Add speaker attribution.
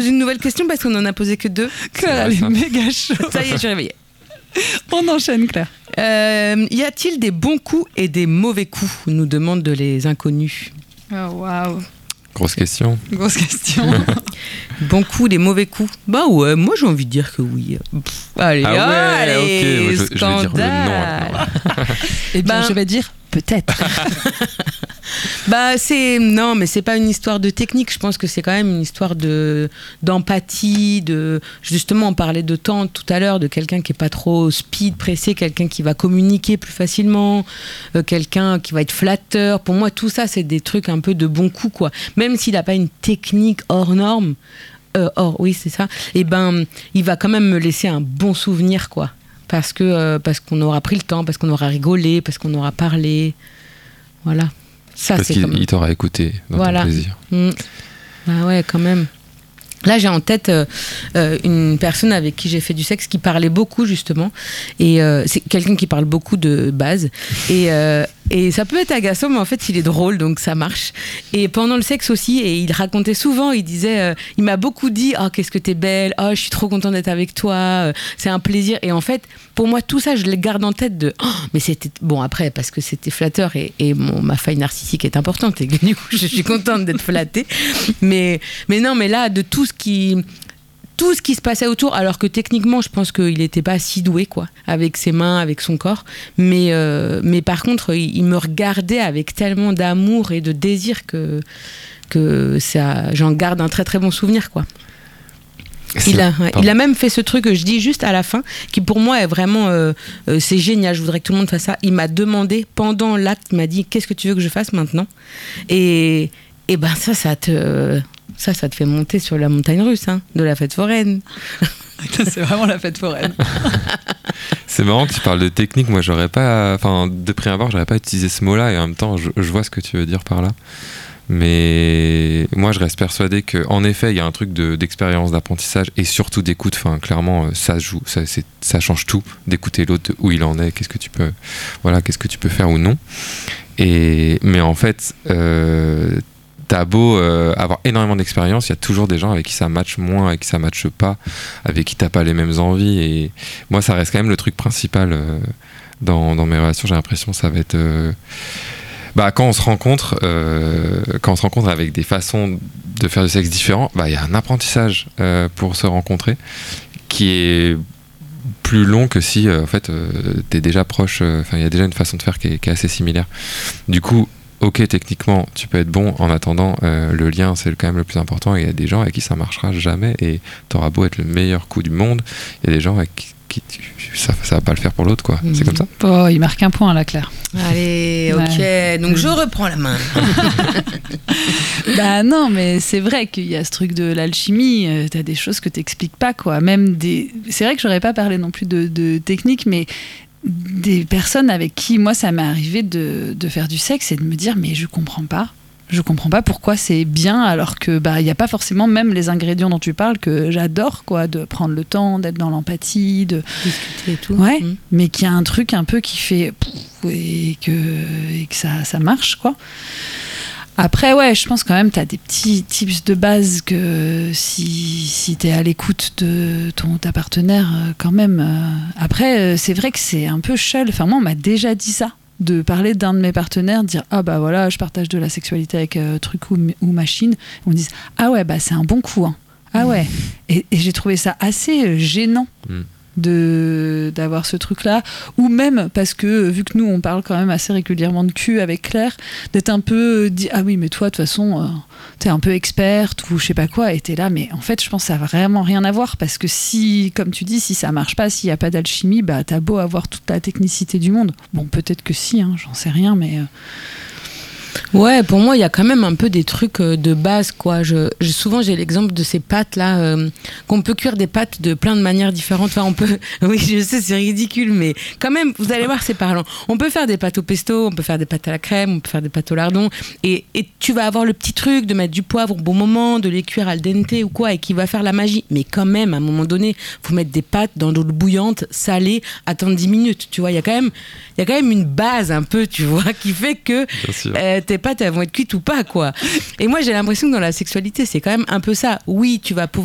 Speaker 1: pose une nouvelle question parce qu'on en a posé que 2.
Speaker 2: Claire, elle est méga chaude.
Speaker 1: Ça y est, je suis réveillée.
Speaker 2: On enchaîne, Claire.
Speaker 1: Y a-t-il des bons coups et des mauvais coups, nous demandent les inconnus.
Speaker 2: Oh, waouh.
Speaker 3: Grosse question.
Speaker 2: Grosse question.
Speaker 1: Bons coups, des mauvais coups. Bah ouais, moi j'ai envie de dire que oui. Allez, allez,
Speaker 3: ok. Je vais dire le non. Alors.
Speaker 2: Eh bien, je vais dire peut-être.
Speaker 1: Bah non, mais c'est pas une histoire de technique. Je pense que c'est quand même une histoire d'empathie, justement on parlait de temps tout à l'heure, de quelqu'un qui est pas trop speed, pressé, quelqu'un qui va communiquer plus facilement, quelqu'un qui va être flatteur. Pour moi, tout ça c'est des trucs un peu de bon coup, quoi. Même s'il a pas une technique hors norme, oui c'est ça. Et ben il va quand même me laisser un bon souvenir, quoi. Parce qu'on aura pris le temps, parce qu'on aura rigolé, parce qu'on aura parlé. Voilà. Ça,
Speaker 3: parce qu'il t'aura écouté dans ton plaisir.
Speaker 1: Ah ouais, quand même. Là, j'ai en tête une personne avec qui j'ai fait du sexe qui parlait beaucoup, justement. Et c'est quelqu'un qui parle beaucoup de base. Et ça peut être agaçant, mais en fait, il est drôle, donc ça marche. Et pendant le sexe aussi, et il racontait souvent, il disait, il m'a beaucoup dit, oh, qu'est-ce que t'es belle, oh, je suis trop content d'être avec toi, c'est un plaisir. Et en fait, pour moi, tout ça, je le garde en tête de, oh, mais c'était, bon, après, parce que c'était flatteur et ma faille narcissique est importante, et du coup, je suis contente d'être flattée. Mais non, mais là, de tout ce qui se passait autour, alors que techniquement, je pense qu'il n'était pas si doué, quoi, avec ses mains, avec son corps. Mais par contre, il me regardait avec tellement d'amour et de désir que ça, j'en garde un très très bon souvenir, quoi. Il a même fait ce truc que je dis juste à la fin, qui pour moi est vraiment, c'est génial, je voudrais que tout le monde fasse ça. Il m'a demandé, pendant l'acte, il m'a dit, qu'est-ce que tu veux que je fasse maintenant ? Et ben ça te fait monter sur la montagne russe, hein, de la fête foraine.
Speaker 2: C'est vraiment la fête foraine.
Speaker 3: C'est marrant que tu parles de technique. Moi, de prime abord, j'aurais pas utilisé ce mot-là, et en même temps, je vois ce que tu veux dire par là. Mais moi, je reste persuadé qu'en effet, il y a un truc d'expérience, d'apprentissage et surtout d'écoute. Enfin, clairement, ça joue, ça change tout d'écouter l'autre, où il en est, qu'est-ce que tu peux faire ou non. Mais en fait, t'as beau avoir énormément d'expérience, il y a toujours des gens avec qui ça matche moins, avec qui ça matche pas, avec qui t'as pas les mêmes envies. Et moi, ça reste quand même le truc principal dans mes relations. J'ai l'impression que ça va être quand on se rencontre avec des façons de faire du sexe différents, il y a un apprentissage pour se rencontrer qui est plus long que si t'es déjà proche. Il y a déjà une façon de faire qui est assez similaire. Du coup, ok, techniquement, tu peux être bon. En attendant, le lien, c'est quand même le plus important. Et il y a des gens avec qui ça marchera jamais. Et t'auras beau être le meilleur coup du monde, il y a des gens avec qui ça va pas le faire pour l'autre, quoi. C'est comme ça.
Speaker 2: Oh, il marque un point, là, Claire.
Speaker 1: Allez, ok. Donc je reprends la main.
Speaker 2: Non, mais c'est vrai qu'il y a ce truc de l'alchimie. T'as des choses que t'expliques pas, quoi. C'est vrai que j'aurais pas parlé non plus de technique, mais des personnes avec qui, moi, ça m'est arrivé de faire du sexe et de me dire, mais je comprends pas pourquoi c'est bien, alors que il y a pas forcément même les ingrédients dont tu parles que j'adore, quoi, de prendre le temps, d'être dans l'empathie, de
Speaker 1: discuter et tout.
Speaker 2: Ouais, mais qu'il y a un truc un peu qui fait et que ça marche, quoi. Après, ouais, je pense quand même t'as des petits tips de base que si t'es à l'écoute de ta partenaire, quand même. Après, c'est vrai que c'est un peu seul. Enfin, moi, on m'a déjà dit ça, de parler d'un de mes partenaires, de dire voilà, je partage de la sexualité avec truc ou machine. On me dit c'est un bon coup, hein. Ah ouais. Et j'ai trouvé ça assez gênant. D'avoir ce truc-là, ou même parce que vu que nous on parle quand même assez régulièrement de cul avec Claire, d'être un peu dit oui mais toi de toute façon t'es un peu experte ou je sais pas quoi, et t'es là, mais en fait je pense que ça a vraiment rien à voir, parce que si, comme tu dis, si ça marche pas, s'il y a pas d'alchimie, t'as beau avoir toute la technicité du monde, bon peut-être que si, hein, j'en sais rien, mais
Speaker 1: ouais, pour moi, il y a quand même un peu des trucs de base, quoi. Souvent, j'ai l'exemple de ces pâtes-là, qu'on peut cuire des pâtes de plein de manières différentes. Enfin, on peut... Oui, je sais, c'est ridicule, mais quand même, vous allez voir, c'est parlant. On peut faire des pâtes au pesto, on peut faire des pâtes à la crème, on peut faire des pâtes au lardon. Et tu vas avoir le petit truc de mettre du poivre au bon moment, de les cuire al dente ou quoi, et qui va faire la magie. Mais quand même, à un moment donné, faut mettre des pâtes dans de l'eau bouillante, salée, attendre 10 minutes. Tu vois, il y a quand même une base un peu, tu vois, qui fait que tes pâtes, elles vont être cuites ou pas, quoi. Et moi, j'ai l'impression que dans la sexualité, c'est quand même un peu ça. Oui, tu vas pouvoir